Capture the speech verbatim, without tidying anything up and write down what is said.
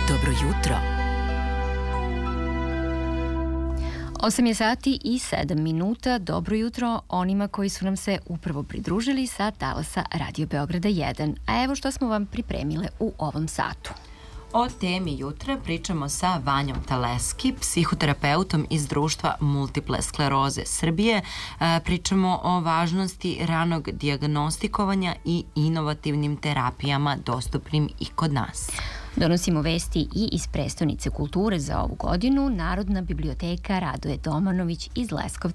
Dobro jutro. osam je sati i sedam minuta. Dobro jutro onima koji su nam se upravo pridružili sa talasa Radio Beograda jedan. A evo što smo vam pripremile u ovom satu. O temi jutra pričamo sa Vanjom Taleski, psihoterapeutom iz Društva multiple skleroze Srbije. Pričamo o važnosti ranog dijagnostikovanja i inovativnim terapijama dostupnim i kod nas. Donosimo vesti i iz prestonice kulture za ovu godinu. Narodna biblioteka Radoje Domanović iz Leskovca